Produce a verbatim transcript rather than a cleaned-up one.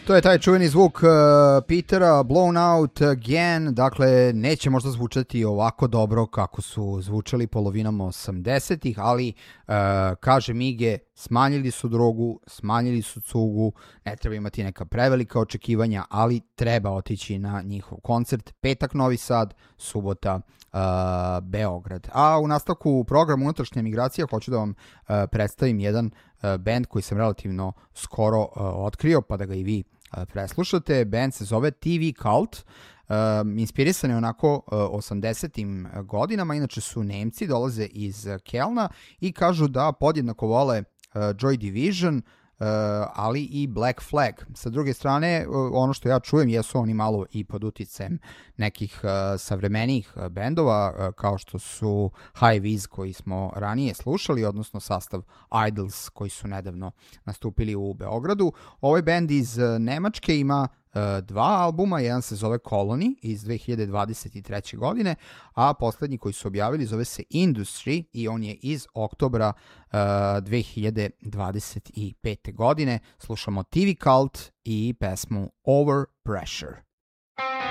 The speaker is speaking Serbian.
To je taj čuveni zvuk uh, Petera, Blown Out Again, dakle neće možda zvučati ovako dobro kako su zvučali polovinom osamdesetih, ali uh, kaže Mige, smanjili su drogu, smanjili su cugu, ne treba imati neka prevelika očekivanja, ali treba otići na njihov koncert. Petak Novi Sad, subota uh, Beograd. A u nastavku programa Unutrašnja migracija hoću da vam uh, predstavim jedan uh, band koji sam relativno skoro uh, otkrio, pa da ga i vi preslušate. Band se zove T V Cult, um, inspirisan je onako uh, osamdesetim godinama, inače su Nemci, dolaze iz Kelna i kažu da podjednako vole uh, Joy Division, Uh, ali i Black Flag. Sa druge strane, uh, ono što ja čujem jesu oni malo i pod uticajem nekih uh, savremenijih uh, bendova, uh, kao što su High Viz koji smo ranije slušali, odnosno sastav Idols koji su nedavno nastupili u Beogradu. Ovaj bend iz uh, Nemačke ima uh, dva albuma, jedan se zove Colony iz dve hiljade dvadeset treće. godine, a poslednji koji su objavili zove se Industry i on je iz oktobra uh, dve hiljade dvadeset pete. godine. Slušamo T V Cult i pesmu Over Pressure.